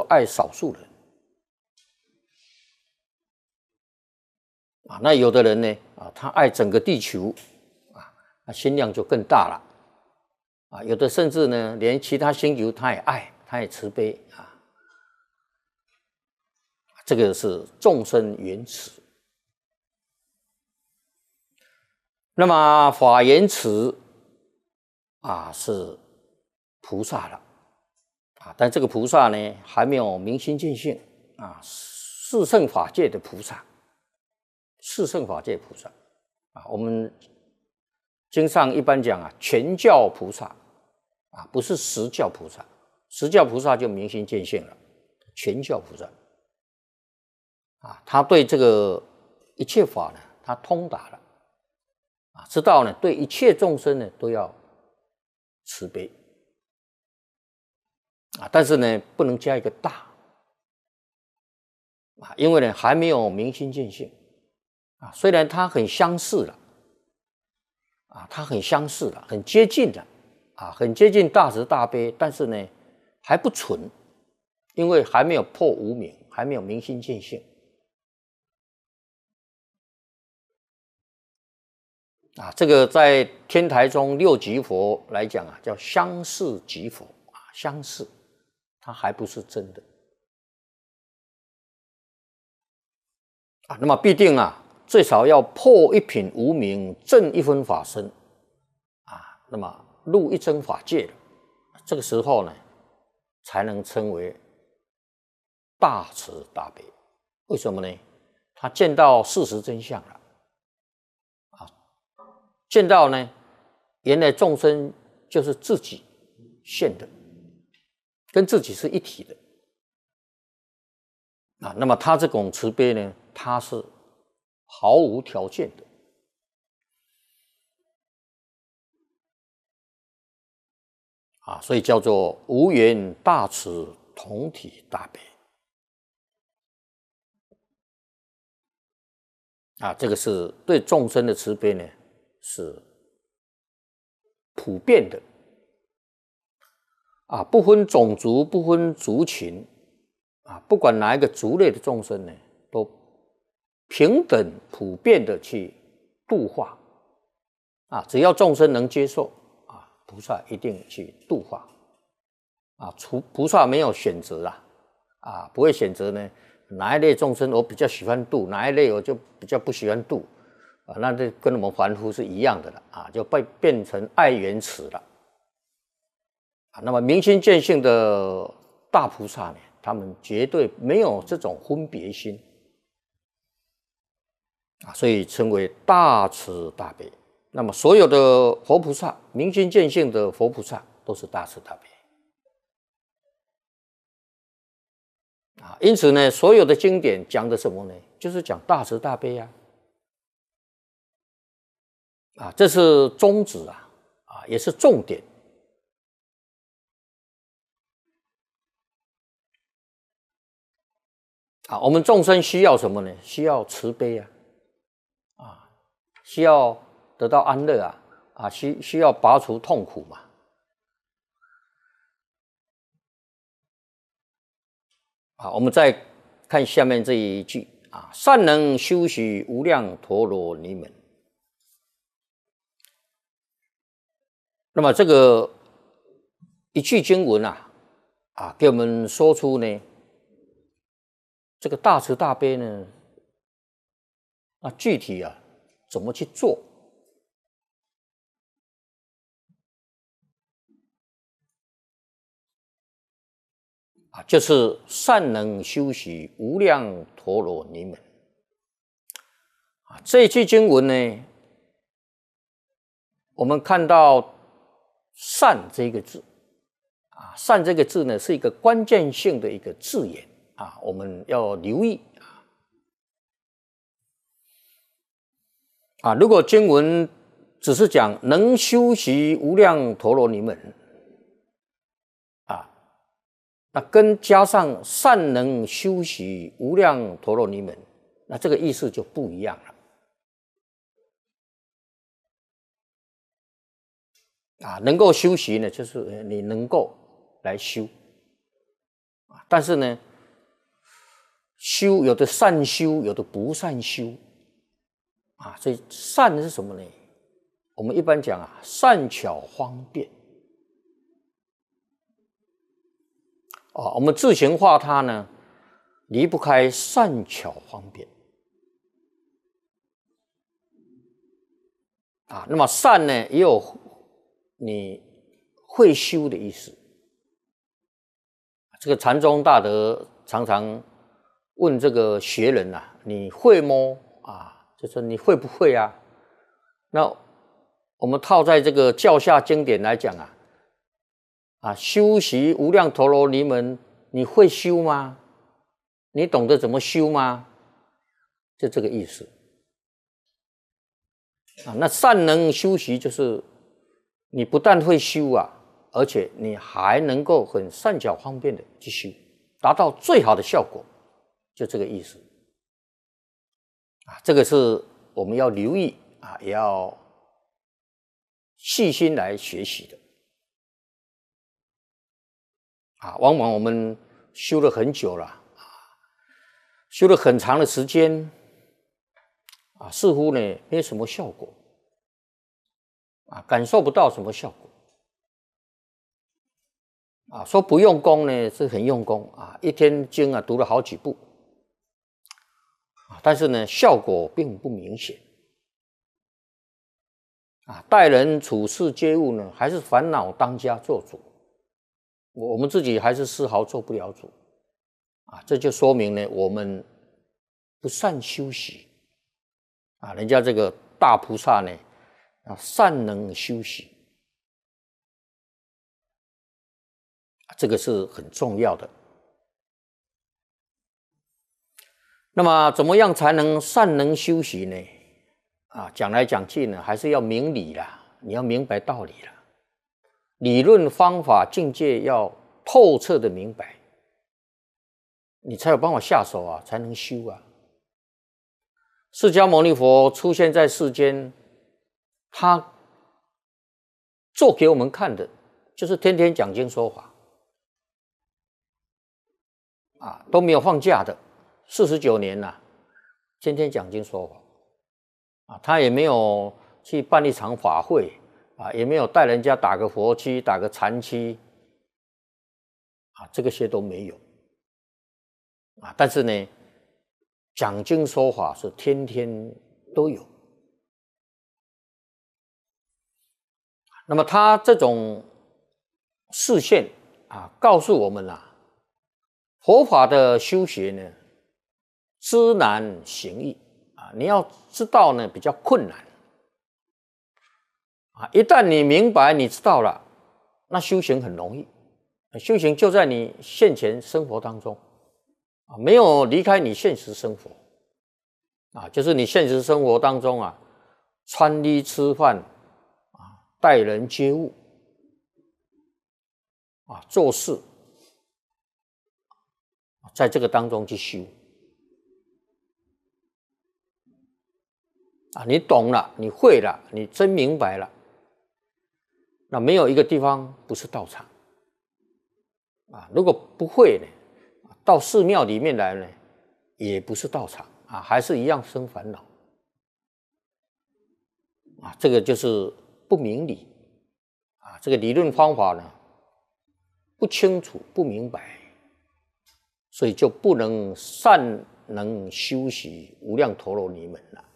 爱少数人啊。那有的人呢啊，他爱整个地球啊，那心量就更大了啊。有的甚至呢，连其他星球他也爱，他也慈悲啊。这个是众生缘慈。那么法缘慈啊，是菩萨了啊，但这个菩萨呢，还没有明心见性啊，四圣法界的菩萨，四圣法界菩萨啊，我们经上一般讲啊，全教菩萨啊，不是实教菩萨，实教菩萨就明心见性了，全教菩萨啊，他对这个一切法呢，他通达了啊，知道呢，对一切众生呢都要慈悲啊，但是呢，不能加一个大啊，因为呢还没有明心见性啊，虽然它很相似了啊，它很相似了，很接近了啊，很接近大慈大悲，但是呢还不纯，因为还没有破无明，还没有明心见性啊。这个在天台中六级佛来讲啊，叫相似即佛啊，相似，它还不是真的啊。那么必定啊，最少要破一品无明，证一分法身啊，那么入一真法界了，这个时候呢，才能称为大慈大悲。为什么呢？他见到事实真相了啊，见到呢，原来众生就是自己现的，跟自己是一体的啊。那么他这种慈悲呢，他是毫无条件的啊，所以叫做无缘大慈，同体大悲啊。这个是对众生的慈悲呢，是普遍的啊，不分种族，不分族群啊，不管哪一个族类的众生呢，都平等普遍的去度化啊，只要众生能接受啊，菩萨一定去度化啊。菩萨没有选择啊，不会选择呢哪一类众生我比较喜欢度，哪一类我就比较不喜欢度啊，那这跟我们凡夫是一样的了啊，就变成爱缘慈了啊。那么明心见性的大菩萨呢，他们绝对没有这种分别心啊，所以称为大慈大悲。那么所有的佛菩萨，明心见性的佛菩萨都是大慈大悲啊。因此呢，所有的经典讲的什么呢？就是讲大慈大悲啊，这是宗旨啊，也是重点啊。我们众生需要什么呢？需要慈悲啊，需要得到安乐需要拔除痛苦嘛。啊，我们再看下面这一句啊，善能修习无量陀罗尼门。那么这个一句经文给我们说出呢，这个大慈大悲呢，具体怎么去做就是善能修习无量陀罗尼门这一句经文呢，我们看到善这个字善这个字呢，是一个关键性的一个字眼我们要留意如果经文只是讲能修习无量陀罗尼门那跟加上善能修习无量陀罗尼门，那这个意思就不一样了能够修习呢，就是你能够来修但是呢，修有的善修，有的不善修啊。所以善是什么呢？我们一般讲啊，善巧方便啊。我们自行化它呢，离不开善巧方便啊。那么善呢，也有你会修的意思。这个禅宗大德常常问这个学人啊，你会么？啊，就说你会不会啊？那我们套在这个教下经典来讲啊，修习无量陀罗尼门，你会修吗？你懂得怎么修吗？就这个意思啊。那善能修习，就是你不但会修啊，而且你还能够很善巧方便的去修，达到最好的效果，就这个意思啊。这个是我们要留意啊，也要细心来学习的啊。往往我们修了很久了啊，修了很长的时间啊，似乎呢没什么效果啊，感受不到什么效果啊。说不用功呢，是很用功啊，一天经啊读了好几部啊，但是呢效果并不明显啊。待人处事接物呢，还是烦恼当家做主，我们自己还是丝毫做不了主啊。这就说明呢，我们不善修习啊。人家这个大菩萨呢，啊，善能修习，这个是很重要的。那么怎么样才能善能修习呢？啊，讲来讲去呢，还是要明理啦，你要明白道理啦，理论方法境界要透彻的明白，你才有办法下手啊，才能修啊。释迦牟尼佛出现在世间，他做给我们看的就是天天讲经说法啊，都没有放假的，49年了，天天讲经说法啊。他也没有去办一场法会啊，也没有带人家打个佛七打个禅七啊，这个些都没有啊。但是呢，讲经说法是天天都有。那么他这种示现啊，告诉我们啊，佛法的修学呢，知难行易啊。你要知道呢，比较困难啊。一旦你明白，你知道了，那修行很容易，修行就在你现前生活当中啊，没有离开你现实生活啊，就是你现实生活当中啊，穿衣吃饭啊，待人接物啊，做事，在这个当中去修啊。你懂了，你会了，你真明白了，那没有一个地方不是道场啊。如果不会呢，到寺庙里面来呢，也不是道场啊，还是一样生烦恼啊。这个就是不明理啊，这个理论方法呢不清楚不明白，所以就不能善能修习无量陀罗尼门了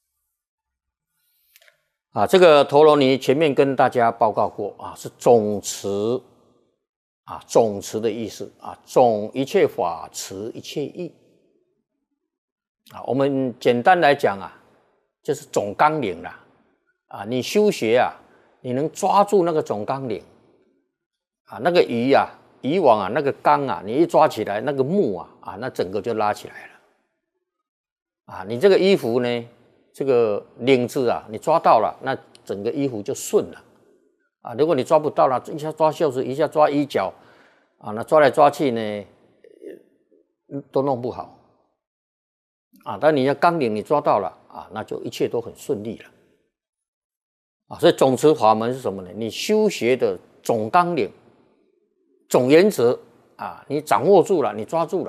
啊。这个陀罗尼前面跟大家报告过啊，是总持啊，总持的意思啊，总一切法持一切义啊。我们简单来讲啊，就是总纲领啦啊。你修学啊，你能抓住那个总纲领啊，那个鱼啊，渔网啊，那个纲啊，你一抓起来，那个木啊，那整个就拉起来了啊。你这个衣服呢，这个领子啊，你抓到了，那整个衣服就顺了啊。如果你抓不到了，一下抓袖子，一下抓衣角啊，那抓来抓去呢，都弄不好啊。但你的纲领你抓到了啊，那就一切都很顺利了啊。所以总持法门是什么呢？你修学的总纲领、总原则啊，你掌握住了，你抓住了